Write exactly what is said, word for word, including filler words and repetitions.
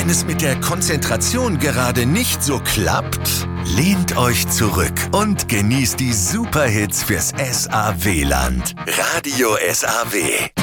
Wenn es mit der Konzentration gerade nicht so klappt, lehnt euch zurück und genießt die Superhits fürs S A W-Land. Radio S A W.